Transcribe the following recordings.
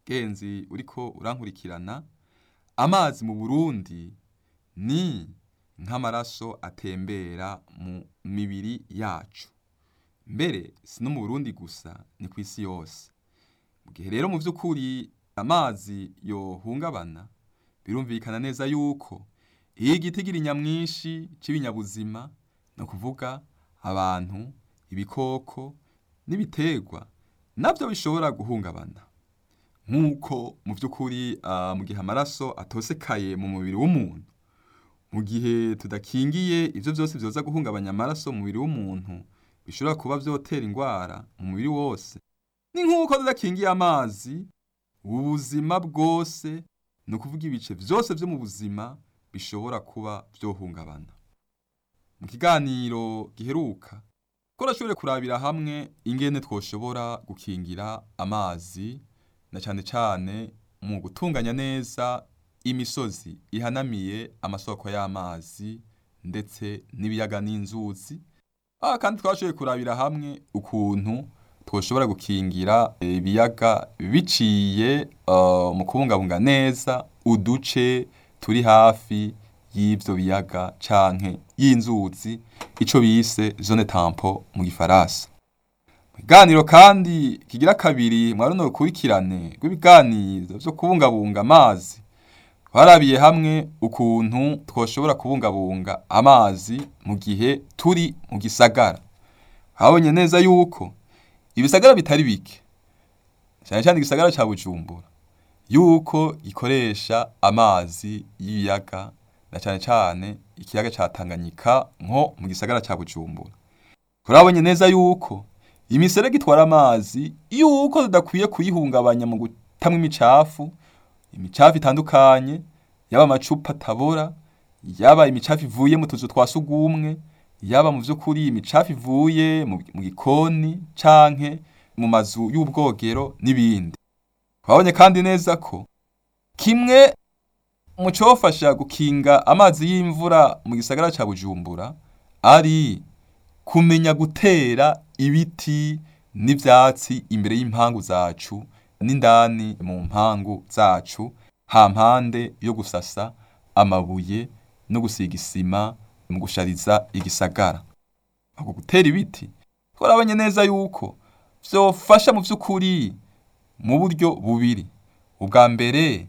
Genzi uriko urankurikirana, amazi mu Burundi ni nk'amaraso atembera mu mibiri yacu. Mbere si no mu Burundi gusa, ni kw'isi yose. Mu gihe rero mu vy'ukuri amazi yohungabana, birumvikana neza yuko iyo igitigiri nyamwinshi c'ibinyabuzima, no kuvuga abantu, ibikoko n'ibiterwa, navyo bishobora guhungabana. Nk'uko mu vy'ukuri mu gihe amaraso atosekaye mu mubiri w'umuntu, mu gihe tudakingiye ivyo vyose vyoza guhungabanya amaraso mu mubiri w'umuntu, bishobora kuba vyotera ingwara mu mubiri wose. Ni nk'uko tudakingiye amazi, ubuzima bwose, ni ukuvuga ibice vyose vyo mu buzima bishobora kuba vyohungabana. Mu kiganiro giheruka, twarashoboye kurabira hamwe ingene twoshobora gukingira amazi, na cane cane mu gutunganya neza imisozi ihanamiye amasoko y'amazi ndetse n'ibiyaga n'inzuzi. Kandi twashoboye kurabira hamwe ukuntu twoshobora gukingira ibiyaga biciye mu kubungabunga neza uduce turi hafi y'ivyo biyaga canke y'inzuzi, ico bise zone tampon mu gifaransa. Ikiganiro kandi kigira kabiri mwa runo rukurikirane rw'ibiganiro vyo kubungabunga amazi, twarabiye hamwe ukuntu twoshobora kubungabunga amazi mu gihe turi mu gisagara. Habonye neza yuko ibisagara bitari bike, cyane cyane igisagara ca Bujumbura, yuko gikoresha amazi y'ibiyaga, na cyane cyane ikiyaga ca Tanganyika nko mu gisagara ca Bujumbura. Turabonye neza yuko imiserege itwara amazi, yuko tudakwiye kuyihungabanya mu gutamwa imicafu itandukanye, yaba amacupa atabora, yaba imicafu ivuye mu tuzu twa sugumwe, yaba mu vy'ukuri imicafu ivuye mu gikoni canke mu mazu y'ubwogero n'ibindi. Twabonye kandi neza ko kimwe mu cofasha gukinga amazi y'imvura mu gisagara ca Bujumbura ari kumenya gutera ibiti n'ivyatsi imbere y'impangu zacu n'indani mu mpangu zacu, hampande yo gusasa amabuye no gusiga isima mu gushariza igisagara. Ako gutera ibiti twarabonye neza yuko vyofasha mu vy'ukuri mu buryo bubiri. Ubwa mbere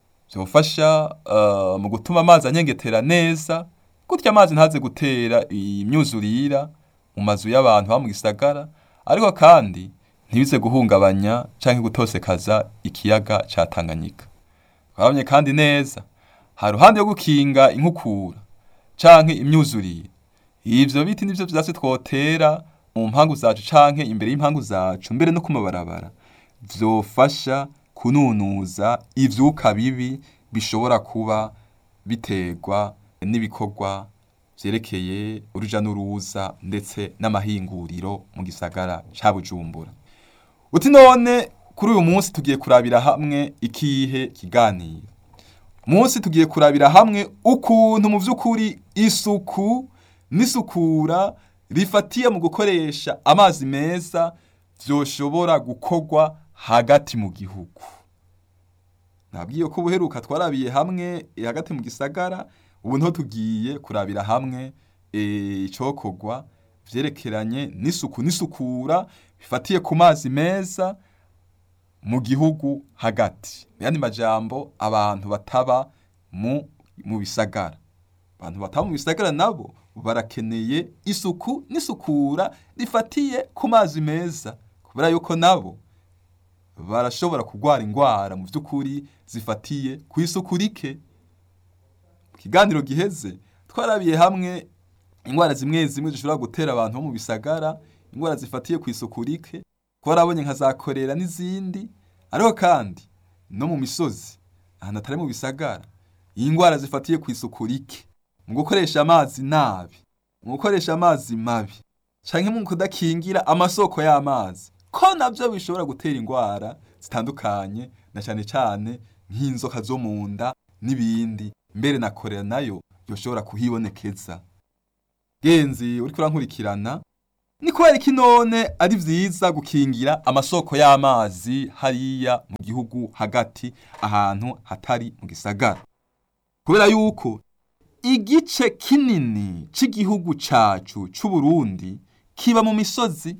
vyofasha mu gutuma amazi anyengetera neza, gutya amazi ntaze gutera imyuzurira mu mazu y'abantu ba mu gisagara, ariko kandi ntibize guhungabanya canke gutosekaza ikiyaga ca Tanganyika. Twabonye kandi neza haruhande yo gukinga inkukura canke imyuzurire, ivyo biti nivyo vyatsi twotera mu mpangu zacu canke imbere y'impangu zacu, mbere no ku mabarabara, vyofasha kununuza ivyuka bibi bishobora kuba biterwa n'ibikorwa vyerekeye uruja n'uruza ndetse n'amahinguriro mu gisagara ca Bujumbura. Uti none kuri uyu munsi tugiye kurabira hamwe ikihe kiganiro? Munsi tugiye kurabira hamwe ukuntu mu vy'ukuri isuku n'isukura rifatiye mu gukoresha amazi meza vyoshobora gukorwa hagati mu gihugu. Nabwiye ko ubuheruka twarabiye hamwe hagati mu gisagara, ubu nto tugiye kurabira hamwe icokorwa vyerekeranye n'isuku n'isukura bifatiye ku mazi meza mu gihugu hagati. Yani majambo, abantu bataba mu bisagara. Abantu bataba mu bisagara nabo barakeneye isuku n'isukura rifatiye ku mazi meza, kubera yuko nabo barashobora kugwara ingwara mu vy'ukuri zifatiye ku isuku rike. Kiganiro giheze twarabiye hamwe ingwara zimwe zimwe zishobora gutera abantu bo mu bisagara, ingwara zifatiye ku isuku rike, twarabonye nka za korera n'izindi. Ariko kandi no mu misozi ahantu atari mu bisagara, ingwara zifatiye ku isuku rike, mu gukoresha amazi nabi, mu gukoresha amazi mabi, canke mu kudakingira amasoko y'amazi, ko navyo bishobora gutera ingwara zitandukanye, na cane cane nk'inzoka zo mu nda n'ibindi, mbere na korera nayo yoshobora kuhibonekeza. Genzi uriko urankurikirana, ni kubera iki none ari vyiza gukingira amasoko y'amazi hariya mu gihugu hagati ahantu hatari mu gisagara? Kubera yuko igice kinini c'igihugu cacu c'Uburundi kiba mu misozi.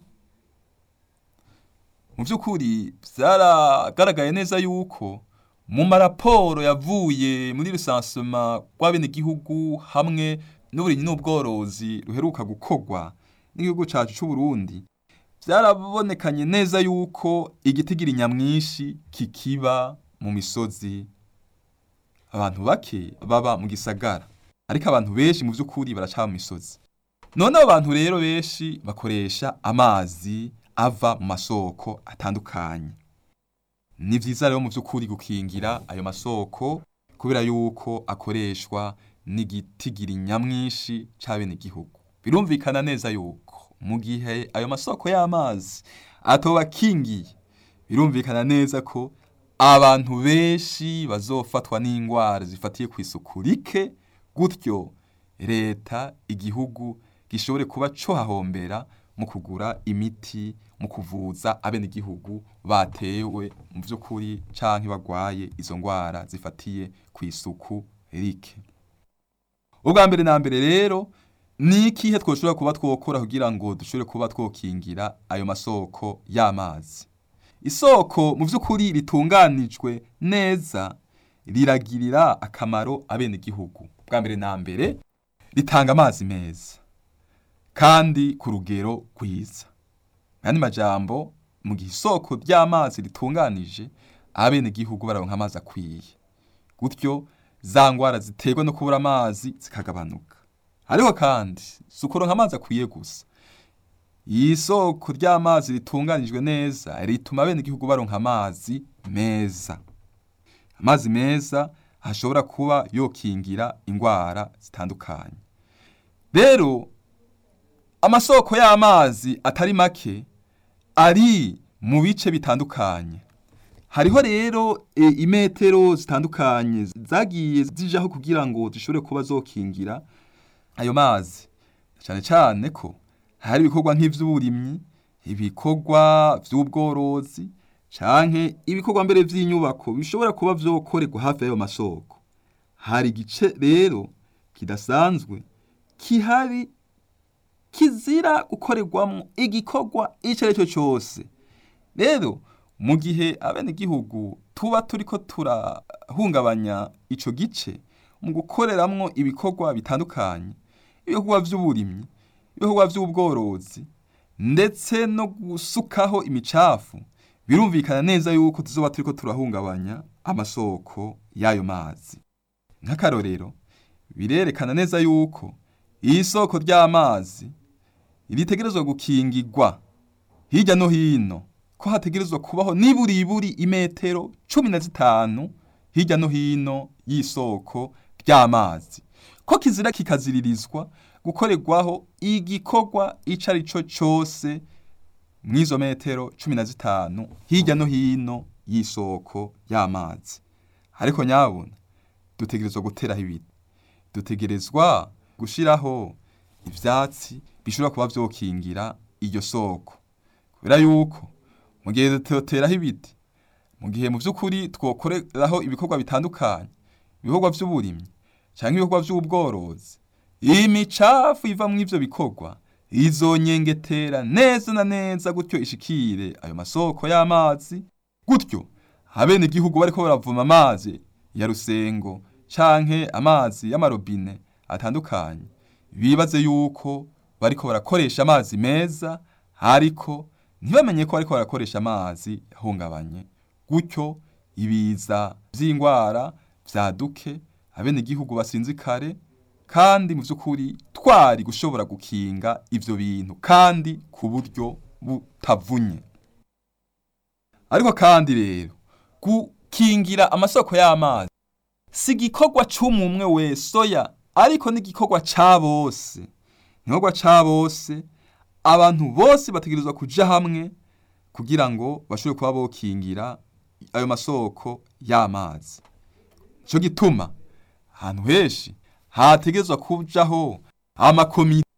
Mu vy'ukuri vyaragaragaye neza yuko mu maraporo yavuye muri recensement rw'abenegihugu hamwe n'uburimyi n'ubworozi ruheruka gukorwa n'igihugu cacu c'Uburundi, vyarabonekanye neza yuko igitigiri nyamwinshi kikiba mu misozi, abantu bake baba mu gisagara, ariko abantu benshi mu vy'ukuri baraca mu misozi. None abo bantu rero benshi bakoresha amazi ava mu masoko atandukanye. Ni vyiza rero mu vy'ukuri gukingira ayo masoko kubera yuko akoreshwa n'igitigiri nyamwinshi c'abenegihugu. Birumvikana neza yuko mu gihe ayo masoko y'amazi atoba akingiye, birumvikana neza ko abantu benshi bazofatwa n'ingwara zifatiye kw'isuku rike, gutyo leta, igihugu gishobore kuba cohahombera mu kugura imiti mu kuvuza abenegihugu batewe mu vy'ukuri canke bagwaye izo ngwara zifatiye kw'isuku rike. Ubwa mbere na mbere rero ni ikihe twoshobora kuba twokora kugira ngo dushobore kuba twokingira ayo masoko y'amazi? Isoko mu vy'ukuri ritunganijwe neza riragirira akamaro abenegihugu. Ubwa mbere na mbere ritanga amazi meza kandi ku rugero rwiza. Kandi majambo, mu gihe isoko ry'amazi ritunganije, abenegihugu baronka amazi akwiye, gutyo za ngwara ziterwa no kubura amazi zikagabanuka. Ariko kandi si ukuronka amazi akwiye gusa, isoko ry'amazi ritunganijwe neza rituma abenegihugu baronka amazi meza. Amazi meza ashobora kuba yokingira ingwara zitandukanye. Rero amasoko y'amazi atari make ari mu bice bitandukanye. Hariho rero imetero zitandukanye zagiye zijaho kugira ngo zishobore kuba zokingira ayo mazi. Cyane cyane ko hari ibikorwa nk'ivy'uburimyi, ibikorwa vy'ubworozi, canke ibikorwa mbere vy'inyubako bishobora kuba vyokorerwa hafi y'ayo masoko. Hari igice rero kidasanzwe kihari kizira gukorerwamo igikorwa ico ari cyo cyose. Rero mu gihe abenegihugu tuba turiko turahungabanya ico gice mu gukoreramwo ibikorwa bitandukanye, ibikorwa vy'uburimyi, ibikorwa vy'ubworozi, ndetse no gusukaho imicafu, birumvikana neza yuko tuzoba turiko turahungabanya amasoko y'ayo mazi. Nk'akarorero, birerekana neza yuko iyi soko ry'amazi ritegerezwa gukingirwa hirya no hino, ko hategerezwa kubaho niburiburi imetero 15 hirya no hino y'isoko ry'amazi, ko kizira kikaziririzwa gukorerwaho igikorwa ico ari cyo cyose mw'izo metero 15 hirya no hino y'isoko y'amazi. Ariko nyabona dutegerezwa guteraho ibiti, dutegerezwa gushiraho ivyatsi bishobora kuba vyokingira iryo soko, kubera yuko mu gihe duteraho ibiti, mu gihe mu vy'ukuri twokoreraho ibikorwa bitandukanye, ibikorwa vy'uburimyi canke ibikorwa vy'ubworozi, imicafu iva mw'ivyo bikorwa izonyengetera neza na neza, gutyo ishikire ayo masoko y'amazi, gutyo abenegihugu bariko baravoma amazi ya Rusengo canke amazi y'amarobine atandukanye bibaze yuko bariko barakoresha amazi meza, ariko ntibamenye ko bariko barakoresha amazi yahungabanye, gutyo ibiza vy'ingwara vyaduke, abenegihugu basinzikare, kandi mu vy'ukuri twari gushobora gukinga ivyo bintu kandi ku buryo butavunye. Ariko kandi rero gukingira amasoko y'amazi si igikorwa c'umwe wese oya, ariko ni igikorwa ca bose. Igikorwa ca bose, abantu bose bategerezwa kuja hamwe kugira ngo bashobore kuba bokingira ayo masoko y'amazi. Nico gituma ahantu henshi hategerezwa kujaho amakomite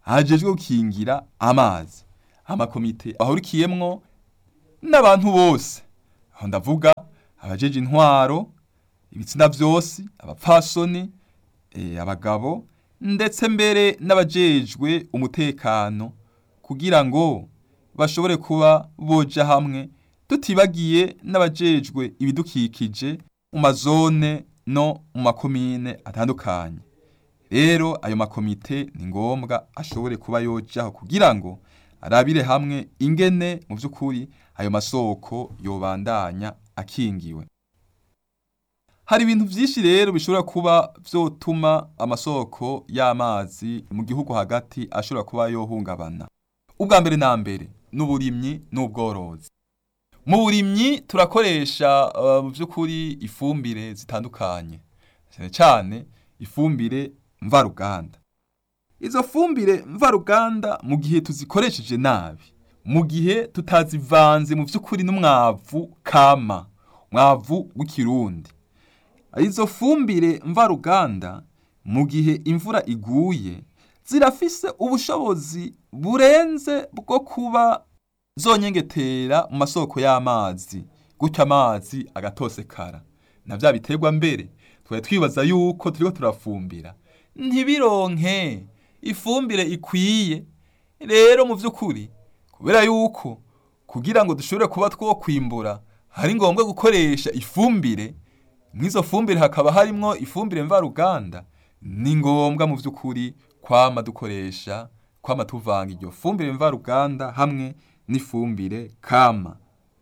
ajejwe gukingira amazi. Amakomite ahurikiyemwo n'abantu bose, aho ndavuga abajeje intwaro, ibitsina vyose, abapfasoni, abagabo, ndetse mbere n'abajejwe umutekano, kugira ngo bashobore kuba boja hamwe, tutibagiye n'abajejwe ibidukikije mu mazone no mu makomine atandukanye. Rero ayo makomite ni ngombwa ashobore kuba yojaho kugira ngo arabire hamwe ingene mu vy'ukuri ayo masoko yobandanya akingiwe. Hari ibintu vyinshi rero bishobora kuba vyotuma amasoko y'amazi mu gihugu hagati ashobora kuba yohungabana. Ubwa mbere na mbere n'uburimyi n'ubworozi. Mu burimyi turakoresha mu vy'ukuri ifumbire zitandukanye, cyane cyane ifumbire mvaruganda. Izo fumbire mvaruganda mu gihe tuzikoresheje nabi, mu gihe tutazivanze mu vy'ukuri n'umwavu kama, umwavu w'ikirundi, izo fumbire mvaruganda mu gihe imvura iguye zirafise ubushobozi burenze bwo kuba zonyengetera mu masoko y'amazi, gutyo amazi agatosekara. Na vya biterwa mbere twari twibaza yuko turiko turafumbira ntibironke ifumbire ikwiye. Rero mu vy'ukuri kubera yuko kugira ngo dushobore kuba twokwimbura hari ngombwa gukoresha ifumbire, mw'izo fumbire hakaba harimwo ifumbire mvaruganda, ni ngombwa mu vy'ukuri kwama tuvanga iryo fumbire mvaruganda hamwe n'ifumbire kama.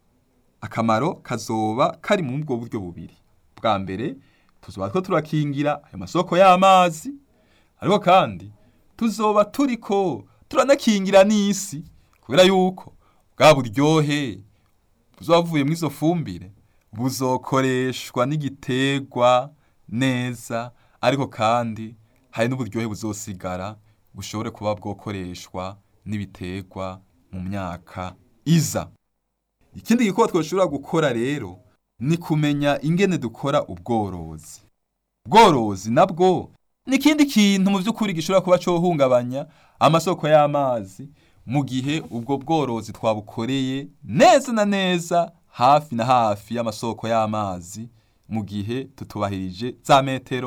Akamaro kazoba kari mu bwo buryo bubiri. Bwa mbere tuzoba turakingira ayo masoko y'amazi, ariko kandi tuzoba turiko turanakingira n'isi, kubera yuko bwa buryohe buzovuye mw'izo fumbire buzokoreshwa n'igiterwa neza, ariko kandi hari n'uburyohe buzosigara bushobore kuba bwokoreshwa n'ibiterwa mu myaka iza. Ikindi gikorwa twoshobora gukora rero ni kumenya ingene dukora ubworozi. Ubworozi nabwo ni ikindi kintu mu vy'ukuri gishobora kuba cohungabanya amasoko y'amazi, mu gihe ubwo bworozi twabukoreye neza na neza hafi na hafi y'amasoko y'amazi, mu gihe tutubahirije za metero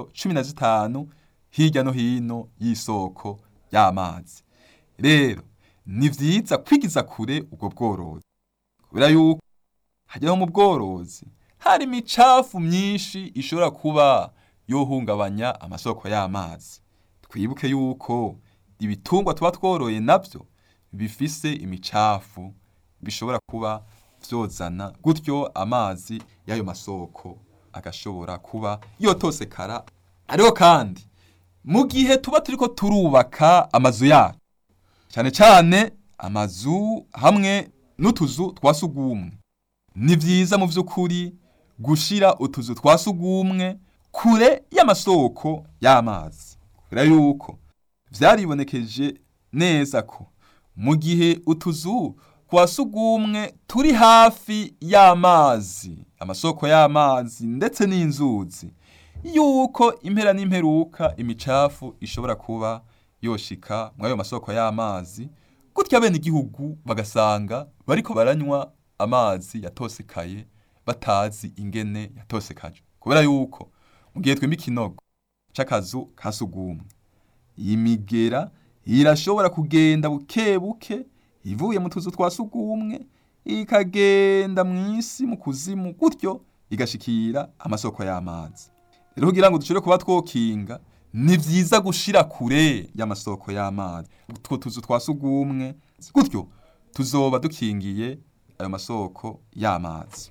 15 hirya no hino y'isoko y'amazi. Rero ni vyiza kwigiza kure ubwo bworozi, kubera yuko hajyaho mu bworozi hari imicafu myinshi ishobora kuba yohungabanya amasoko y'amazi. Twibuke yuko ibitungwa tuba tworoye navyo bifise imicafu bishobora kuba vyozana, gutyo amazi y'ayo masoko agashobora kuba yotosekara. Ariko kandi mu gihe tuba turiko turubaka amazu yacu, cyane cyane amazu hamwe n'utuzu twa sugumwe, ni vyiza mu vy'ukuri gushira utuzu twa sugumwe kure y'amasoko y'amazi, kubera yuko vyaribonekeje neza ko mu gihe utuzu twa sugumwe turi hafi y'amazi, amasoko y'amazi ndetse n'inzuzi, yuko impera n'imperuka imicafu ishobora kuba yoshika mw'ayo masoko y'amazi, gutya bene igihugu bagasanga bariko baranywa amazi yatosekaye batazi ingene yatosekaje. Kubera yuko mu gihe twimba ikinogo c'akazu ka sugumwe, iyi migera irashobora kugenda buke buke ivuye mu tuzu twa sugumwe ikagenda mw'isi mu kuzimu, gutyo igashikira amasoko y'amazi. Rero kugira ngo dushobore kuba twokinga, ni vyiza gushira kure y'amasoko y'amazi utwo tuzu twa sugumwe, gutyo tuzoba dukingiye ayo masoko y'amazi.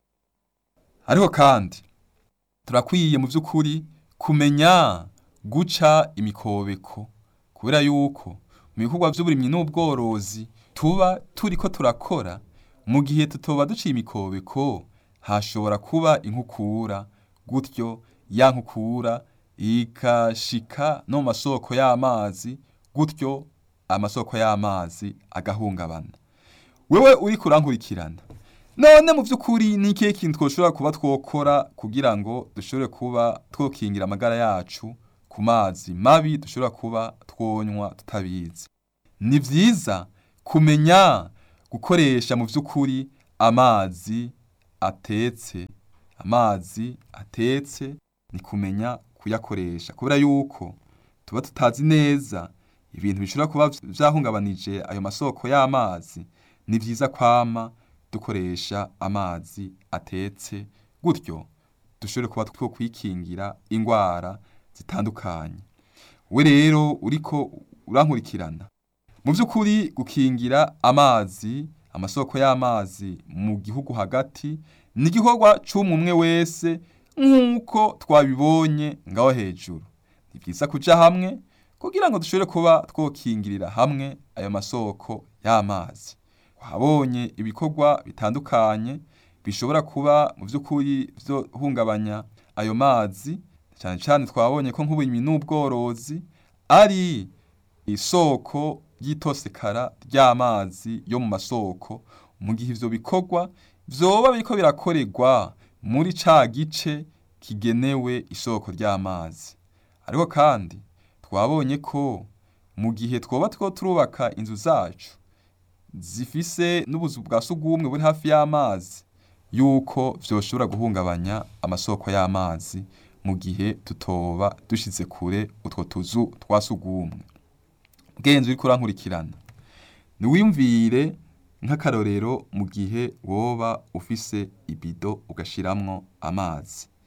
Ariko kandi turakwiye mu vy'ukuri kumenya guca imikobeko, kubera yuko mu bikorwa vy'uburimyi n'ubworozi tuba turiko turakora, mu gihe tutoba duciye imikobeko hashobora kuba inkukura, gutyo ya nkukura ikashika no mu masoko y'amazi, gutyo amasoko y'amazi agahungabana. Wewe uriko urankurikirana, none mu vy'ukuri ni ikihe kintu twoshobora kuba twokora kugira ngo dushobore kuba twokingira amagara yacu ku mazi mabi dushobora kuba twonywa tutabizi. Ni vyiza kumenya gukoresha mu vy'ukuri amazi atetse. Amazi atetse ni kumenya kuyakoresha, kubera yuko tuba tutazi neza ibintu bishobora kuba vyahungabanije ayo masoko y'amazi. Ni vyiza kwama dukoresha amazi atetse, gutyo dushobore kuba twokwikingira ingwara zitandukanye. We rero uriko urankurikirana, mu vy'ukuri gukingira amazi, amasoko y'amazi mu gihugu hagati ni igikorwa c'umwe wese nk'uko twabibonye ngaho hejuru. Ni vyiza kuja hamwe kugira ngo dushobore kuba twokingirira hamwe ayo masoko y'amazi. Wabonye ibikorwa bitandukanye bishobora kuba mu vy'ukuri vyohungabanya ayo mazi, cane cane twabonye ko nk'uburimyi n'ubworozi ari isoko ry'itosekara ry'amazi yo mu masoko, mu gihe ivyo bikorwa vyoba biriko birakorerwa muri ca gice kigenewe isoko ry'amazi. Ariko kandi twabonye ko mu gihe twoba turubaka inzu zacu zifise n'ubuzu bwa sugumwe buri hafi y'amazi, yuko vyoshobora guhungabanya amasoko y'amazi mu gihe tutoba dushize kure utwo tuzu twa sugumwe. Genzi uriko urankurikirana, niwiyumvire nk'akarorero mu gihe woba ufise ibido ugashiramwo amazi.